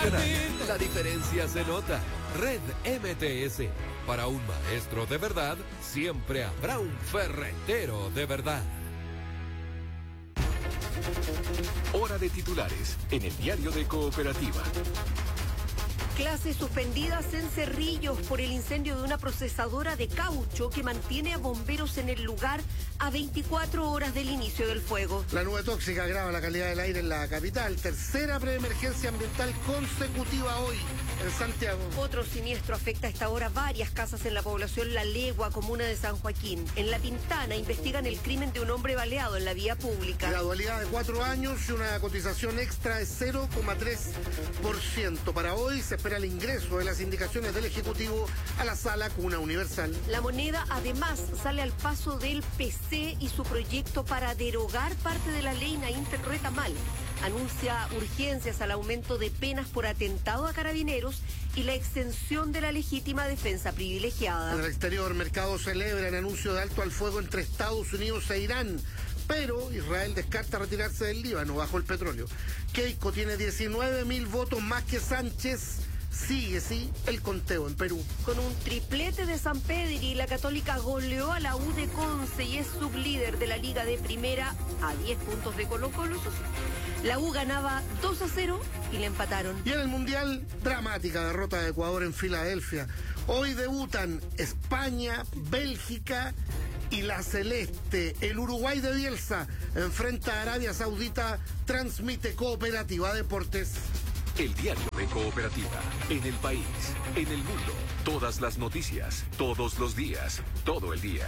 nacional. La diferencia se nota. Red MTS. Para un maestro de verdad, siempre habrá un ferretero de verdad. Hora de titulares en el diario de Cooperativa. Clases suspendidas en Cerrillos por el incendio de una procesadora de caucho que mantiene a bomberos en el lugar a 24 horas del inicio del fuego. La nube tóxica agrava la calidad del aire en la capital. Tercera preemergencia ambiental consecutiva hoy en Santiago. Otro siniestro afecta a esta hora varias casas en la población La Legua, comuna de San Joaquín. En La Pintana investigan el crimen de un hombre baleado en la vía pública. Gradualidad de 4 años y una cotización extra de 0,3%. Para hoy se espera el ingreso de las indicaciones del Ejecutivo a la Sala Cuna Universal. La Moneda además sale al paso del PC y su proyecto para derogar parte de la ley Naín Retamal. Anuncia urgencias al aumento de penas por atentado a carabineros y la extensión de la legítima defensa privilegiada. En el exterior, mercados celebran anuncio de alto al fuego entre Estados Unidos e Irán. Pero Israel descarta retirarse del Líbano bajo el petróleo. Keiko tiene 19.000 votos más que Sánchez. Sigue, el conteo en Perú. Con un triplete de San Pedri, la Católica goleó a la U de Conce y es sublíder de la Liga de Primera a 10 puntos de Colo-Colo. La U ganaba 2-0 y le empataron. Y en el Mundial, dramática derrota de Ecuador en Filadelfia. Hoy debutan España, Bélgica y la Celeste. El Uruguay de Bielsa enfrenta a Arabia Saudita. Transmite Cooperativa Deportes. El diario de Cooperativa. En el país, en el mundo. Todas las noticias, todos los días, todo el día.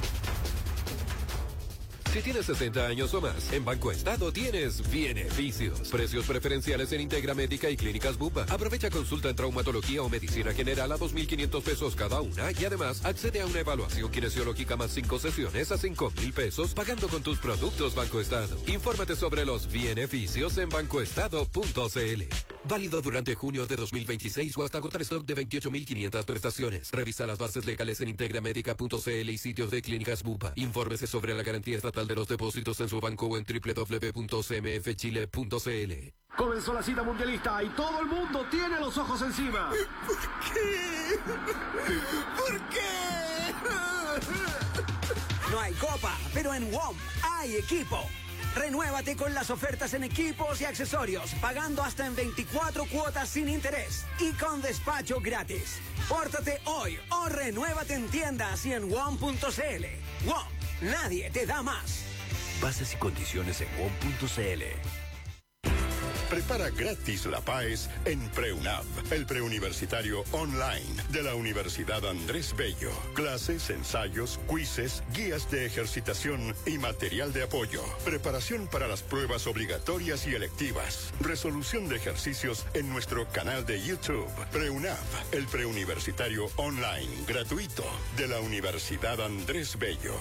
Si tienes 60 años o más, en Banco Estado tienes beneficios. Precios preferenciales en Integra Médica y Clínicas Bupa. Aprovecha consulta en traumatología o medicina general a 2.500 pesos cada una y además accede a una evaluación kinesiológica más 5 sesiones a 5.000 pesos pagando con tus productos Banco Estado. Infórmate sobre los beneficios en bancoestado.cl. Válido durante junio de 2026 o hasta agotar stock de 28.500 prestaciones. Revisa las bases legales en integramedica.cl y sitios de Clínicas Bupa. Infórmese sobre la garantía estatal de los depósitos en su banco o en www.cmfchile.cl. Comenzó la cita mundialista y todo el mundo tiene los ojos encima. ¿Por qué? ¿Por qué? No hay copa, pero en WOM hay equipo. Renuévate con las ofertas en equipos y accesorios, pagando hasta en 24 cuotas sin interés y con despacho gratis. Pórtate hoy o renuévate en tiendas y en WOM.cl. WOM, nadie te da más. Bases y condiciones en WOM.cl. Prepara gratis la PAES en PreUNAV, el preuniversitario online de la Universidad Andrés Bello. Clases, ensayos, quizzes, guías de ejercitación y material de apoyo. Preparación para las pruebas obligatorias y electivas. Resolución de ejercicios en nuestro canal de YouTube. PreUNAV, el preuniversitario online gratuito de la Universidad Andrés Bello.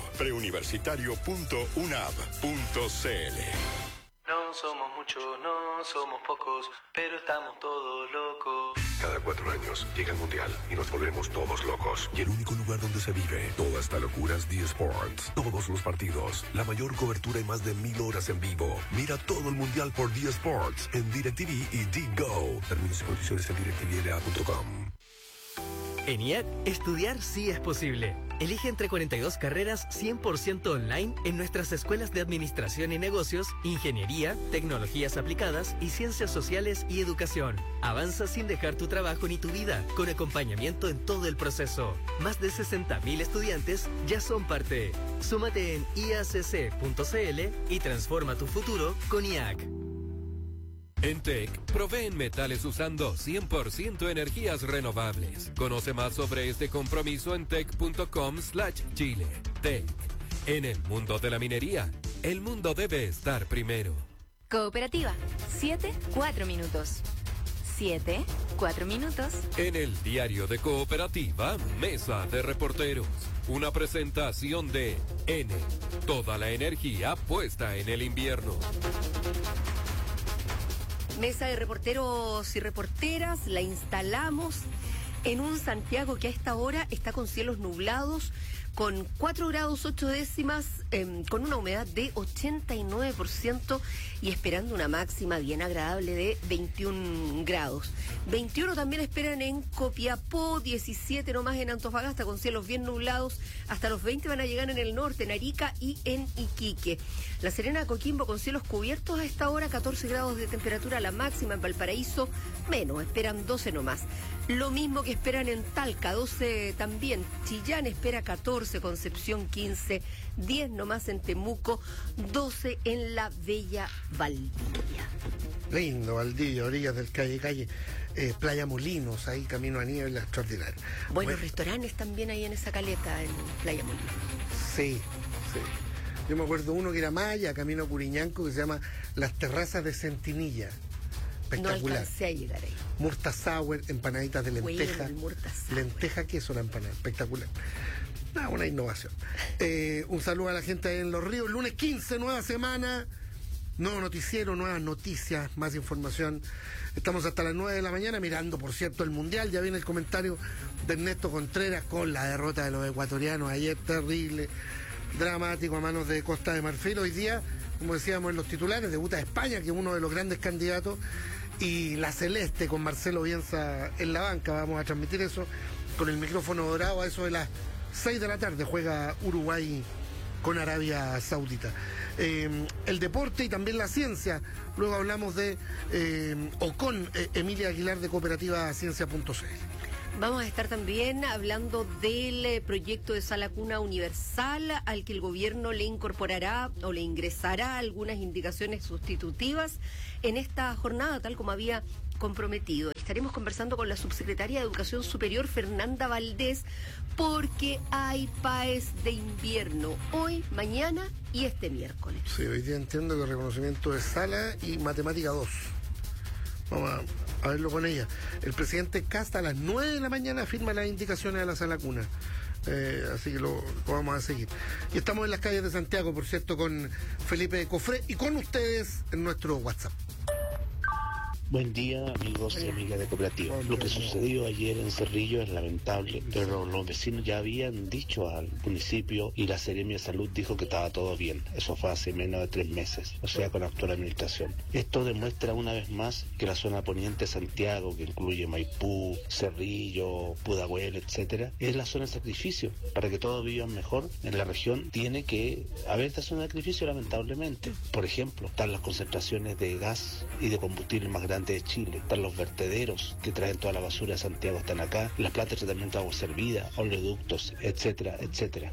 preuniversitario.unav.cl. No somos muchos, no somos pocos, pero estamos todos locos. Cada 4 años llega el Mundial y nos volvemos todos locos. Y el único lugar donde se vive toda esta locura es D-Sports. Todos los partidos, la mayor cobertura y más de 1000 horas en vivo. Mira todo el Mundial por D-Sports en DirecTV y D-Go. Términos y condiciones en directvla.com. En IED, estudiar sí es posible. Elige entre 42 carreras 100% online en nuestras escuelas de Administración y Negocios, Ingeniería, Tecnologías Aplicadas y Ciencias Sociales y Educación. Avanza sin dejar tu trabajo ni tu vida, con acompañamiento en todo el proceso. Más de 60.000 estudiantes ya son parte. Súmate en iacc.cl y transforma tu futuro con IAC. En TEC, proveen metales usando 100% energías renovables. Conoce más sobre este compromiso en tec.com/Chile. TEC. En el mundo de la minería, el mundo debe estar primero. Cooperativa. 7-4 minutos. 7-4 minutos. En el diario de Cooperativa, Mesa de Reporteros. Una presentación de N. Toda la energía puesta en el invierno. Mesa de reporteros y reporteras, la instalamos en un Santiago que a esta hora está con cielos nublados, con 4 grados 8 décimas, con una humedad de 89% y esperando una máxima bien agradable de 21 grados. 21 también esperan en Copiapó, 17 nomás en Antofagasta, con cielos bien nublados. Hasta los 20 van a llegar en el norte, en Arica y en Iquique. La Serena, Coquimbo con cielos cubiertos a esta hora, 14 grados de temperatura la máxima. En Valparaíso menos, esperan 12 nomás. Lo mismo que esperan en Talca, 12 también. Chillán espera 14, Concepción 15, 10 nomás en Temuco, 12 en la Bella Valdivia. Lindo, Valdivia, orillas del calle. Playa Molinos, ahí camino a niebla extraordinario. Buenos restaurantes también ahí en esa caleta, en Playa Molinos. Sí. Yo me acuerdo uno que era Maya, camino a Curiñanco, que se llama Las Terrazas de Centinilla. Espectacular. No alcancé a llegar ahí. Murta sour, empanaditas de lenteja. Bueno, lenteja, queso, la empanada. Espectacular. Una innovación. Un saludo a la gente ahí en Los Ríos. Lunes 15, nueva semana. Nuevo noticiero, nuevas noticias, más información. Estamos hasta las 9 de la mañana mirando, por cierto, el Mundial. Ya viene el comentario de Ernesto Contreras con la derrota de los ecuatorianos. Ayer terrible, dramático a manos de Costa de Marfil. Hoy día, como decíamos en los titulares, debuta España, que es uno de los grandes candidatos. Y la Celeste con Marcelo Bielsa en la banca. Vamos a transmitir eso con el micrófono dorado a eso de las 6 de la tarde. Juega Uruguay con Arabia Saudita. El deporte y también la ciencia. Luego hablamos de o con Emilia Aguilar de Cooperativa Ciencia.cl. Vamos a estar también hablando del proyecto de sala cuna universal al que el gobierno le incorporará o le ingresará algunas indicaciones sustitutivas en esta jornada, tal como había comprometido. Estaremos conversando con la subsecretaria de Educación Superior, Fernanda Valdés, porque hay PAES de invierno hoy, mañana y este miércoles. Sí, hoy día entiendo que el reconocimiento de sala y matemática 2. Vamos a verlo con ella. El presidente Kast a las 9 de la mañana firma las indicaciones de la sala cuna. Así que lo vamos a seguir. Y estamos en las calles de Santiago, por cierto, con Felipe Cofré y con ustedes en nuestro WhatsApp. Buen día, amigos y amigas de Cooperativa. Lo que sucedió ayer en Cerrillo es lamentable, pero los vecinos ya habían dicho al municipio y la Seremia de Salud dijo que estaba todo bien. Eso fue hace menos de 3 meses, o sea, con la actual administración. Esto demuestra una vez más que la zona poniente de Santiago, que incluye Maipú, Cerrillo, Pudahuel, etcétera, es la zona de sacrificio. Para que todos vivan mejor en la región, tiene que haber esta zona de sacrificio, lamentablemente. Por ejemplo, están las concentraciones de gas y de combustible más grandes de Chile, están los vertederos que traen toda la basura de Santiago, están acá, las plantas de tratamiento de agua servida, oleoductos, etcétera, etcétera.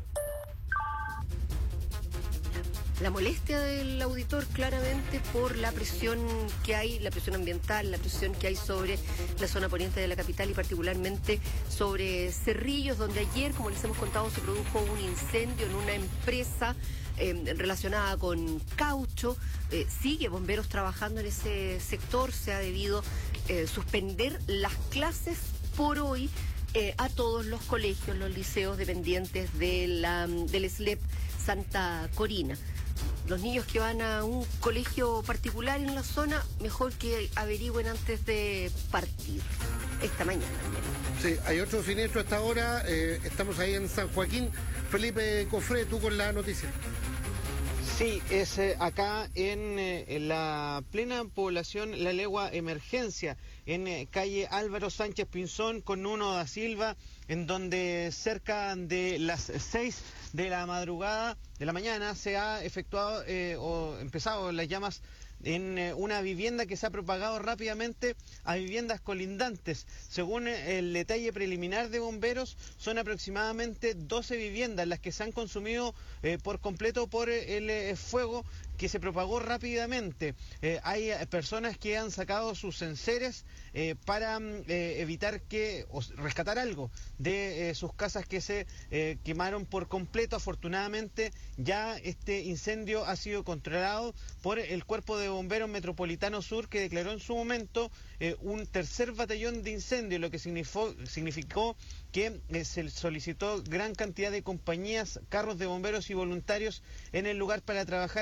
La molestia del auditor claramente por la presión que hay, la presión ambiental, la presión que hay sobre la zona poniente de la capital y particularmente sobre Cerrillos, donde ayer, como les hemos contado, se produjo un incendio en una empresa relacionada con caucho. Sigue bomberos trabajando en ese sector. Se ha debido suspender las clases por hoy a todos los colegios, los liceos dependientes del SLEP Santa Corina. Los niños que van a un colegio particular en la zona, mejor que averigüen antes de partir esta mañana. Sí, hay otro siniestro a esta hora. Estamos ahí en San Joaquín. Felipe Cofré, tú con la noticia. Sí, es acá en la plena población La Legua Emergencia, en calle Álvaro Sánchez Pinzón con Nuno da Silva, en donde cerca de las 6 de la madrugada de la mañana se ha efectuado o empezado las llamas en una vivienda que se ha propagado rápidamente a viviendas colindantes. Según el detalle preliminar de bomberos, son aproximadamente 12 viviendas las que se han consumido por completo por el fuego que se propagó rápidamente. Hay personas que han sacado sus enseres para evitar o rescatar algo de sus casas que se quemaron por completo. Afortunadamente ya este incendio ha sido controlado por el Cuerpo de Bomberos Metropolitano Sur, que declaró en su momento un tercer batallón de incendio, lo que significó que se solicitó gran cantidad de compañías, carros de bomberos y voluntarios en el lugar para trabajar en esta emergencia.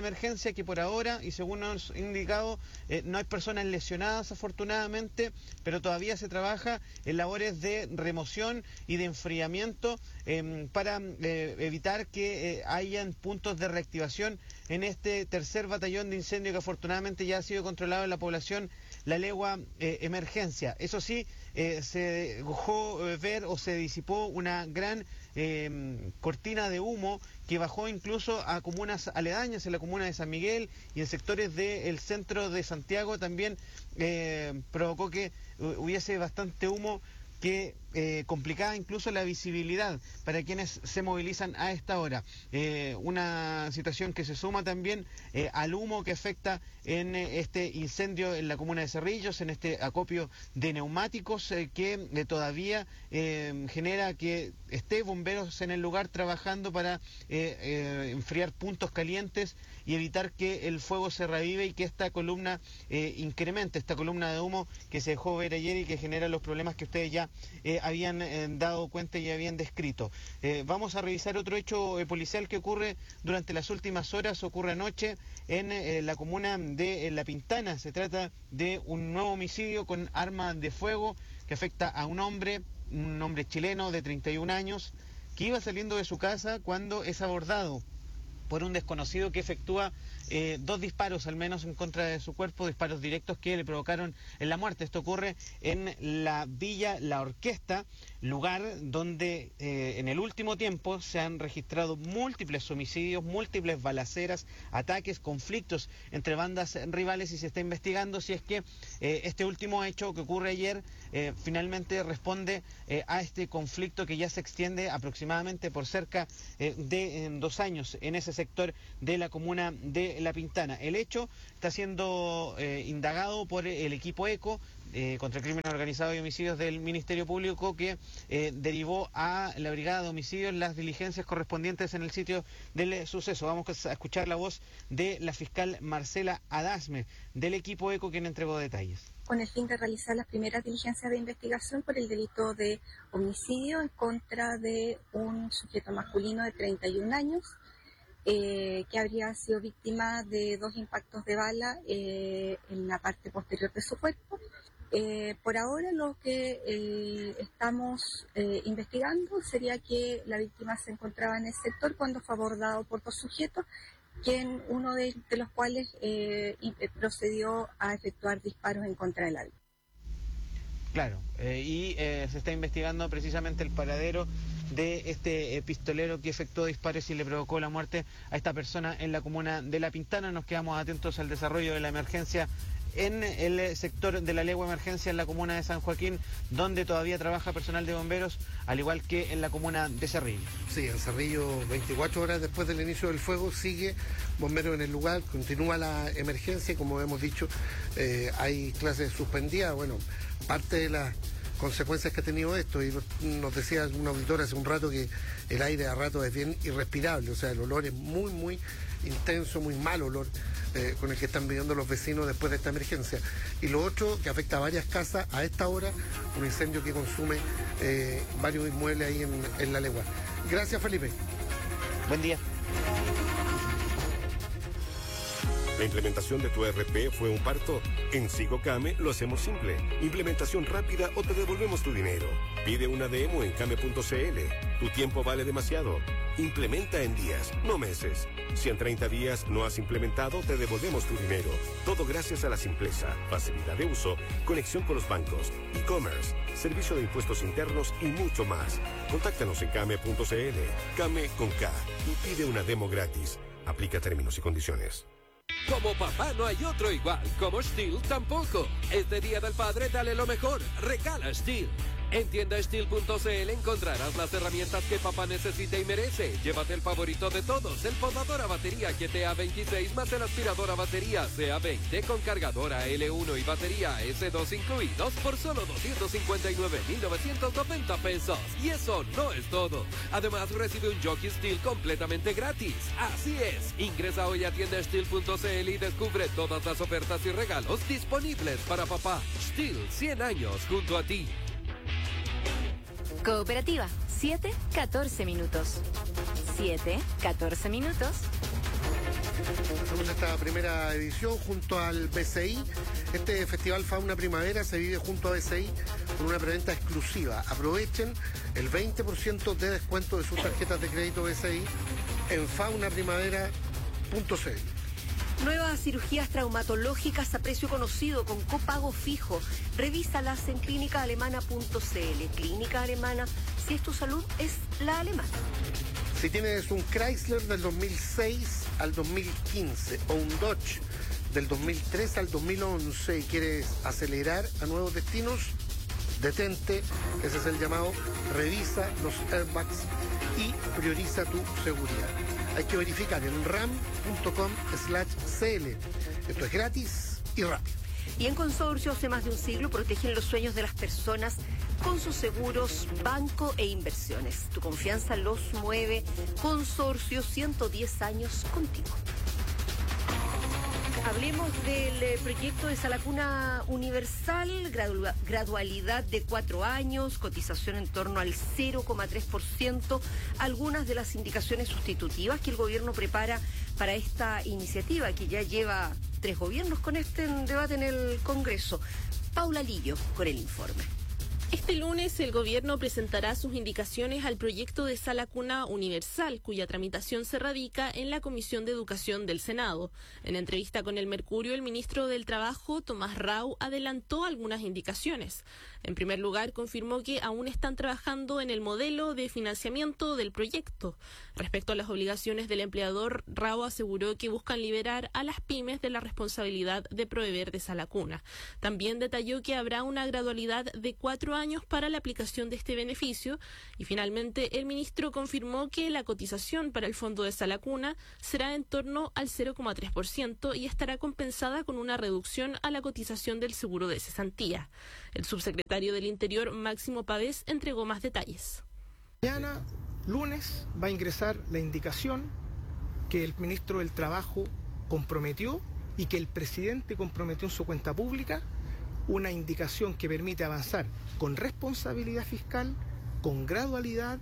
emergencia, que por ahora, y según nos han indicado, no hay personas lesionadas afortunadamente, pero todavía se trabaja en labores de remoción y de enfriamiento para evitar que hayan puntos de reactivación en este tercer batallón de incendio que afortunadamente ya ha sido controlado en la población La Legua Emergencia. Eso sí, se dejó ver o se disipó una gran cortina de humo que bajó incluso a comunas aledañas, en la comuna de San Miguel y en sectores del centro de Santiago. También provocó que hubiese bastante humo que complicaba incluso la visibilidad para quienes se movilizan a esta hora. Una situación que se suma también al humo que afecta en este incendio en la comuna de Cerrillos, en este acopio de neumáticos que todavía genera que esté bomberos en el lugar trabajando para enfriar puntos calientes y evitar que el fuego se revive y que esta columna incremente, esta columna de humo que se dejó ver ayer y que genera los problemas que ustedes ya habían dado cuenta y habían descrito. Vamos a revisar otro hecho policial que ocurre durante las últimas horas, ocurre anoche en la comuna de La Pintana. Se trata de un nuevo homicidio con arma de fuego que afecta a un hombre chileno de 31 años que iba saliendo de su casa cuando es abordado por un desconocido que efectúa 2 disparos al menos en contra de su cuerpo, disparos directos que le provocaron la muerte. Esto ocurre en la Villa La Orquesta, lugar donde en el último tiempo se han registrado múltiples homicidios, múltiples balaceras, ataques, conflictos entre bandas rivales, y se está investigando si es que este último hecho que ocurre ayer finalmente responde a este conflicto que ya se extiende aproximadamente por cerca de 2 años en ese sector de la comuna de La Pintana. El hecho está siendo indagado por el equipo ECO contra el crimen organizado y homicidios del Ministerio Público, que derivó a la Brigada de Homicidios las diligencias correspondientes en el sitio del suceso. Vamos a escuchar la voz de la fiscal Marcela Adasme del equipo ECO, quien entregó detalles. Con el fin de realizar las primeras diligencias de investigación por el delito de homicidio en contra de un sujeto masculino de 31 años, que habría sido víctima de 2 impactos de bala en la parte posterior de su cuerpo. Por ahora lo que estamos investigando sería que la víctima se encontraba en el sector cuando fue abordado por 2 sujetos, uno de los cuales procedió a efectuar disparos en contra del árbitro. Claro, y se está investigando precisamente el paradero de este pistolero que efectuó disparos y le provocó la muerte a esta persona en la comuna de La Pintana. Nos quedamos atentos al desarrollo de la emergencia en el sector de La Legua Emergencia en la comuna de San Joaquín, donde todavía trabaja personal de bomberos, al igual que en la comuna de Cerrillo. Sí, en Cerrillo, 24 horas después del inicio del fuego, sigue bomberos en el lugar, continúa la emergencia y, como hemos dicho, hay clases suspendidas. Bueno, parte de las consecuencias que ha tenido esto, y nos decía un auditor hace un rato que el aire a rato es bien irrespirable, o sea, el olor es muy, muy intenso, muy mal olor con el que están viviendo los vecinos después de esta emergencia. Y lo otro, que afecta a varias casas a esta hora, un incendio que consume varios inmuebles ahí en La Legua. Gracias, Felipe. Buen día. ¿La implementación de tu ERP fue un parto? En Sigocame lo hacemos simple. Implementación rápida o te devolvemos tu dinero. Pide una demo en came.cl. Tu tiempo vale demasiado. Implementa en días, no meses. Si en 30 días no has implementado, te devolvemos tu dinero. Todo gracias a la simpleza, facilidad de uso, conexión con los bancos, e-commerce, servicio de impuestos internos y mucho más. Contáctanos en came.cl. Came con K y pide una demo gratis. Aplica términos y condiciones. Como papá no hay otro igual, como Steel tampoco. Este Día del Padre dale lo mejor, regala Steel. En tiendasteel.cl encontrarás las herramientas que papá necesita y merece. Llévate el favorito de todos, el podador a batería GTA26 más el aspirador a batería CA20 con cargadora L1 y batería S2 incluidos por solo 259,990 pesos. Y eso no es todo. Además recibe un Jockey Steel completamente gratis. Así es, ingresa hoy a tiendasteel.cl y descubre todas las ofertas y regalos disponibles para papá. Steel, 100 años junto a ti. Cooperativa, 7-14 minutos. 7-14 minutos. Hacemos esta primera edición junto al BCI. Este Festival Fauna Primavera se vive junto a BCI con una preventa exclusiva. Aprovechen el 20% de descuento de sus tarjetas de crédito BCI en faunaprimavera.cl. Nuevas cirugías traumatológicas a precio conocido con copago fijo. Revísalas en clínicaalemana.cl. Clínica Alemana, si es tu salud, es la alemana. Si tienes un Chrysler del 2006 al 2015 o un Dodge del 2003 al 2011 y quieres acelerar a nuevos destinos, detente, ese es el llamado, revisa los airbags y prioriza tu seguridad. Hay que verificar en ram.com/cl. Esto es gratis y rápido. Y en Consorcio, hace más de un siglo, protegen los sueños de las personas con sus seguros, banco e inversiones. Tu confianza los mueve. Consorcio, 110 años contigo. Hablemos del proyecto de Sala Cuna Universal, gradualidad de 4 años, cotización en torno al 0,3%, algunas de las indicaciones sustitutivas que el gobierno prepara para esta iniciativa, que ya lleva 3 gobiernos con este debate en el Congreso. Paula Lillo con el informe. Este lunes el gobierno presentará sus indicaciones al proyecto de Sala Cuna Universal, cuya tramitación se radica en la Comisión de Educación del Senado. En entrevista con El Mercurio, el ministro del Trabajo, Tomás Rau, adelantó algunas indicaciones. En primer lugar, confirmó que aún están trabajando en el modelo de financiamiento del proyecto. Respecto a las obligaciones del empleador, Rau aseguró que buscan liberar a las pymes de la responsabilidad de proveer de Sala Cuna. También detalló que habrá una gradualidad de 4 años para la aplicación de este beneficio y finalmente el ministro confirmó que la cotización para el fondo de Sala Cuna será en torno al 0,3% y estará compensada con una reducción a la cotización del seguro de cesantía. El subsecretario del Interior, Máximo Pavés, entregó más detalles. Mañana, lunes, va a ingresar la indicación que el ministro del Trabajo comprometió y que el presidente comprometió en su cuenta pública, una indicación que permite avanzar con responsabilidad fiscal, con gradualidad,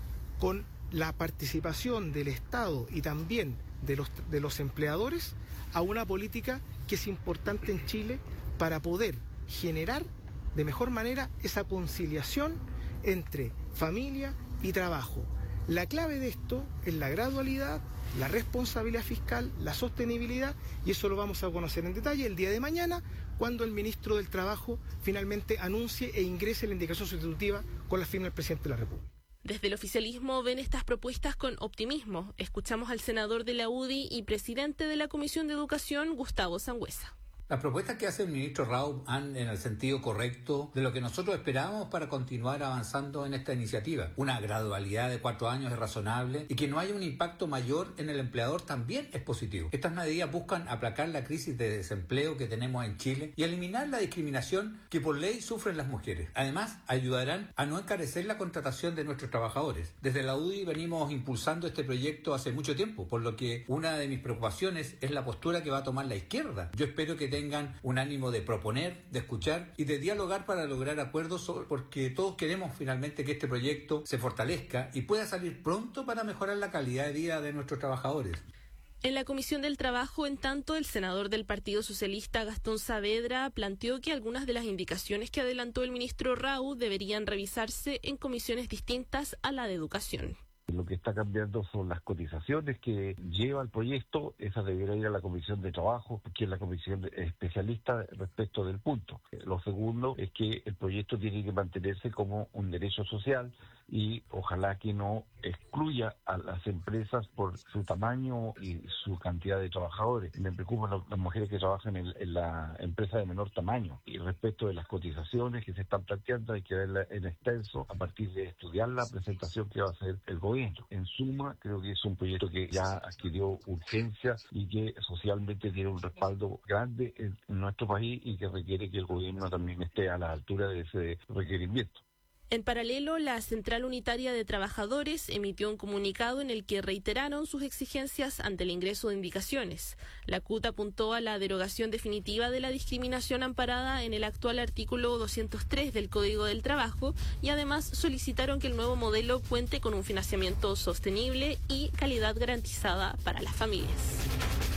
con la participación del Estado y también de los empleadores a una política que es importante en Chile para poder generar de mejor manera esa conciliación entre familia y trabajo. La clave de esto es la gradualidad, la responsabilidad fiscal, la sostenibilidad, y eso lo vamos a conocer en detalle el día de mañana, cuando el ministro del Trabajo finalmente anuncie e ingrese la indicación sustitutiva con la firma del presidente de la República. Desde el oficialismo ven estas propuestas con optimismo. Escuchamos al senador de la UDI y presidente de la Comisión de Educación, Gustavo Sangüesa. Las propuestas que hace el ministro Rau van en el sentido correcto de lo que nosotros esperábamos para continuar avanzando en esta iniciativa. Una gradualidad de 4 años es razonable y que no haya un impacto mayor en el empleador también es positivo. Estas medidas buscan aplacar la crisis de desempleo que tenemos en Chile y eliminar la discriminación que por ley sufren las mujeres. Además, ayudarán a no encarecer la contratación de nuestros trabajadores. Desde la UDI venimos impulsando este proyecto hace mucho tiempo, por lo que una de mis preocupaciones es la postura que va a tomar la izquierda. Yo espero que tengan un ánimo de proponer, de escuchar y de dialogar para lograr acuerdos, porque todos queremos finalmente que este proyecto se fortalezca y pueda salir pronto para mejorar la calidad de vida de nuestros trabajadores. En la Comisión del Trabajo, en tanto, el senador del Partido Socialista, Gastón Saavedra, planteó que algunas de las indicaciones que adelantó el ministro Rau deberían revisarse en comisiones distintas a la de Educación. Lo que está cambiando son las cotizaciones que lleva el proyecto. Esa debería ir a la Comisión de Trabajo, que es la comisión especialista respecto del punto. Lo segundo es que el proyecto tiene que mantenerse como un derecho social y ojalá que no excluya a las empresas por su tamaño y su cantidad de trabajadores. Me preocupan las mujeres que trabajan en la empresa de menor tamaño. Y respecto de las cotizaciones que se están planteando, hay que verla en extenso a partir de estudiar la presentación que va a hacer el gobierno. En suma, creo que es un proyecto que ya adquirió urgencia y que socialmente tiene un respaldo grande en nuestro país y que requiere que el gobierno también esté a la altura de ese requerimiento. En paralelo, la Central Unitaria de Trabajadores emitió un comunicado en el que reiteraron sus exigencias ante el ingreso de indicaciones. La CUT apuntó a la derogación definitiva de la discriminación amparada en el actual artículo 203 del Código del Trabajo y además solicitaron que el nuevo modelo cuente con un financiamiento sostenible y calidad garantizada para las familias.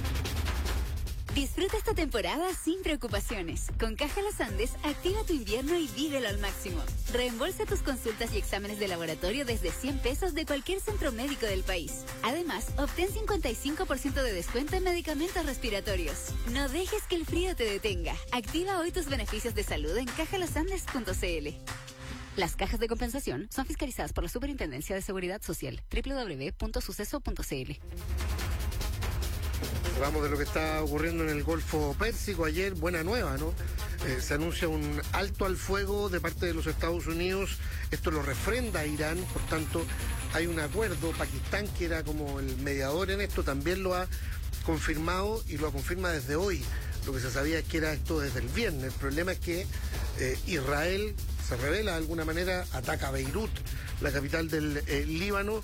Disfruta esta temporada sin preocupaciones. Con Caja Los Andes, activa tu invierno y vívelo al máximo. Reembolsa tus consultas y exámenes de laboratorio desde 100 pesos de cualquier centro médico del país. Además, obtén 55% de descuento en medicamentos respiratorios. No dejes que el frío te detenga. Activa hoy tus beneficios de salud en cajalosandes.cl. Las cajas de compensación son fiscalizadas por la Superintendencia de Seguridad Social. www.suceso.cl. Hablamos de lo que está ocurriendo en el Golfo Pérsico. Ayer, buena nueva, ¿no? Se anuncia un alto al fuego de parte de los Estados Unidos. Esto lo refrenda Irán, por tanto, hay un acuerdo. Pakistán, que era como el mediador en esto, también lo ha confirmado y lo confirma desde hoy. Lo que se sabía es que era esto desde el viernes. El problema es que Israel se revela de alguna manera, ataca a Beirut, la capital del Líbano,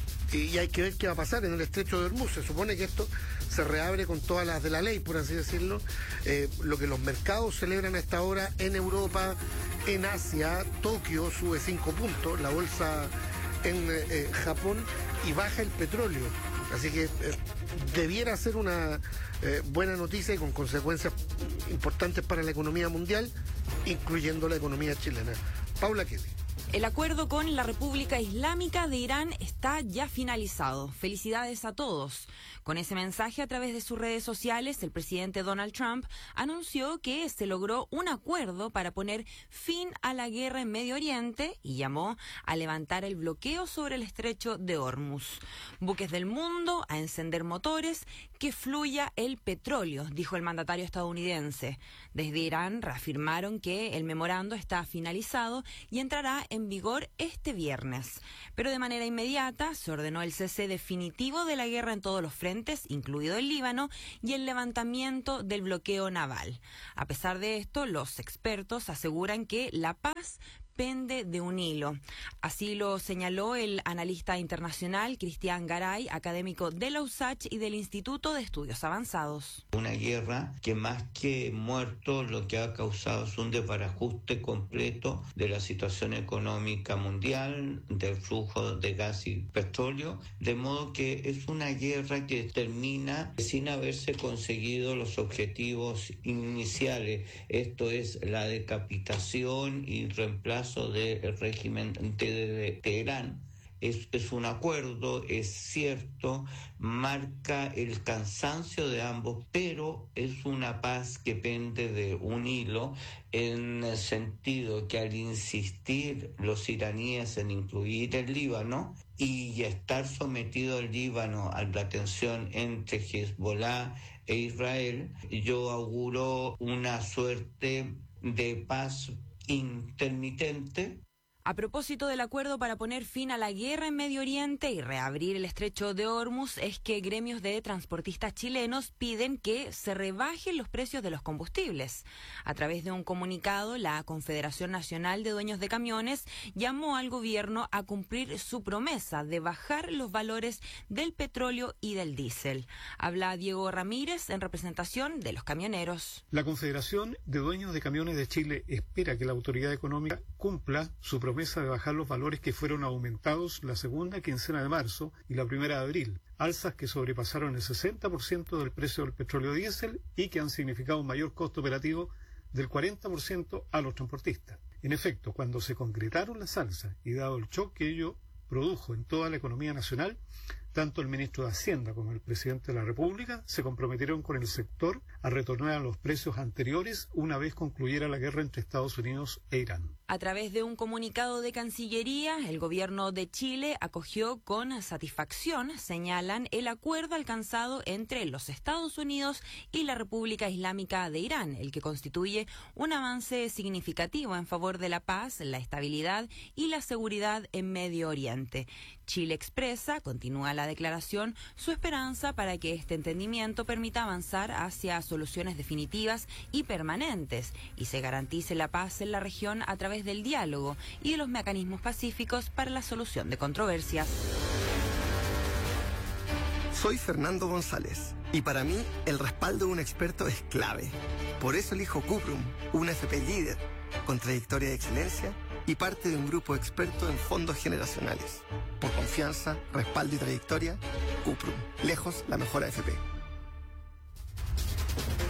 y hay que ver qué va a pasar en el estrecho de Hormuz. Se supone que esto se reabre con todas las de la ley, por así decirlo. Lo que los mercados celebran a esta hora en Europa, en Asia. Tokio sube 5 puntos, la bolsa en Japón, y baja el petróleo. Así que debiera ser una buena noticia y con consecuencias importantes para la economía mundial, incluyendo la economía chilena. Paula Kelly. El acuerdo con la República Islámica de Irán está ya finalizado. Felicidades a todos. Con ese mensaje a través de sus redes sociales, el presidente Donald Trump anunció que se logró un acuerdo para poner fin a la guerra en Medio Oriente y llamó a levantar el bloqueo sobre el estrecho de Hormuz. Buques del mundo, a encender motores, que fluya el petróleo, dijo el mandatario estadounidense. Desde Irán reafirmaron que el memorando está finalizado y entrará en vigor este viernes. Pero de manera inmediata se ordenó el cese definitivo de la guerra en todos los frentes, incluido el Líbano, y el levantamiento del bloqueo naval. A pesar de esto, los expertos aseguran que la paz pende de un hilo. Así lo señaló el analista internacional Cristian Garay, académico de la USACH y del Instituto de Estudios Avanzados. Una guerra que más que muertos lo que ha causado es un desbarajuste completo de la situación económica mundial, del flujo de gas y petróleo, de modo que es una guerra que termina sin haberse conseguido los objetivos iniciales, esto es la decapitación y reemplazo del régimen de Teherán. Es un acuerdo, es cierto, marca el cansancio de ambos, pero es una paz que pende de un hilo, en el sentido que al insistir los iraníes en incluir el Líbano y estar sometido el Líbano a la tensión entre Hezbollah e Israel, yo auguro una suerte de paz intermitente. A propósito del acuerdo para poner fin a la guerra en Medio Oriente y reabrir el estrecho de Hormuz, es que gremios de transportistas chilenos piden que se rebajen los precios de los combustibles. A través de un comunicado, la Confederación Nacional de Dueños de Camiones llamó al gobierno a cumplir su promesa de bajar los valores del petróleo y del diésel. Habla Diego Ramírez en representación de los camioneros. La Confederación de Dueños de Camiones de Chile espera que la autoridad económica cumpla su promesa de bajar los valores que fueron aumentados la segunda quincena de marzo y la primera de abril, alzas que sobrepasaron el 60% del precio del petróleo diésel y que han significado un mayor costo operativo del 40% a los transportistas. En efecto, cuando se concretaron las alzas y dado el shock que ello produjo en toda la economía nacional, tanto el ministro de Hacienda como el presidente de la República se comprometieron con el sector a retornar a los precios anteriores una vez concluyera la guerra entre Estados Unidos e Irán. A través de un comunicado de Cancillería, el gobierno de Chile acogió con satisfacción, señalan, el acuerdo alcanzado entre los Estados Unidos y la República Islámica de Irán, el que constituye un avance significativo en favor de la paz, la estabilidad y la seguridad en Medio Oriente. Chile expresa, continúa la declaración, su esperanza para que este entendimiento permita avanzar hacia soluciones definitivas y permanentes y se garantice la paz en la región a través del diálogo y de los mecanismos pacíficos para la solución de controversias. Soy Fernando González y para mí el respaldo de un experto es clave. Por eso elijo Cuprum, una FP líder con trayectoria de excelencia y parte de un grupo experto en fondos generacionales. Por confianza, respaldo y trayectoria, Cuprum. Lejos la mejor AFP.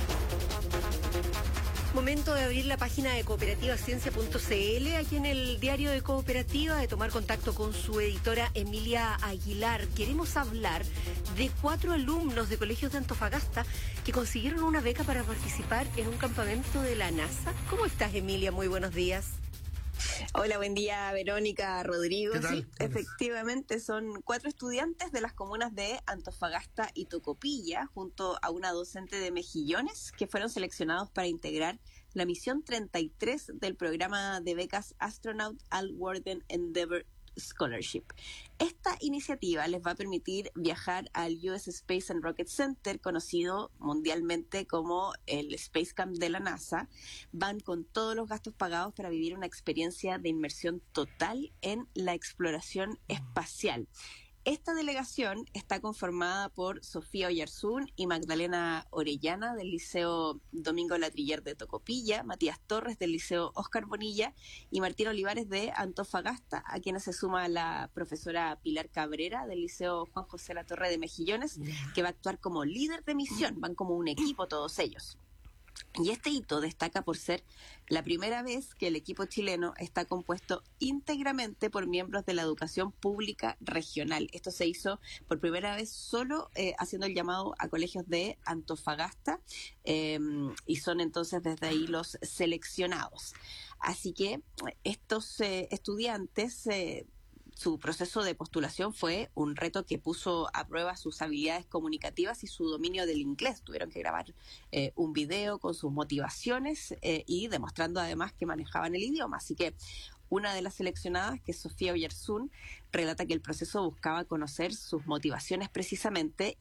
momento de abrir la página de cooperativaciencia.cl, aquí en el diario de Cooperativa, de tomar contacto con su editora Emilia Aguilar. Queremos hablar de 4 alumnos de colegios de Antofagasta que consiguieron una beca para participar en un campamento de la NASA. ¿Cómo estás, Emilia? Muy buenos días. Hola, buen día, Verónica, Rodrigo. Sí, efectivamente son 4 estudiantes de las comunas de Antofagasta y Tocopilla, junto a una docente de Mejillones, que fueron seleccionados para integrar la misión 33 del programa de becas Astronaut All-World Endeavor Scholarship. Esta iniciativa les va a permitir viajar al US Space and Rocket Center, conocido mundialmente como el Space Camp de la NASA. Van con todos los gastos pagados para vivir una experiencia de inmersión total en la exploración espacial. Esta delegación está conformada por Sofía Oyarzún y Magdalena Orellana del Liceo Domingo Latriller de Tocopilla, Matías Torres del Liceo Óscar Bonilla y Martín Olivares de Antofagasta, a quienes se suma la profesora Pilar Cabrera del Liceo Juan José Latorre de Mejillones, que va a actuar como líder de misión. Van como un equipo todos ellos. Y este hito destaca por ser la primera vez que el equipo chileno está compuesto íntegramente por miembros de la educación pública regional. Esto se hizo por primera vez solo haciendo el llamado a colegios de Antofagasta y son entonces desde ahí los seleccionados. Así que estos estudiantes... Su proceso de postulación fue un reto que puso a prueba sus habilidades comunicativas y su dominio del inglés. Tuvieron que grabar un video con sus motivaciones y demostrando además que manejaban el idioma. Así que una de las seleccionadas, que es Sofía Oyarzún, relata que el proceso buscaba conocer sus motivaciones precisamente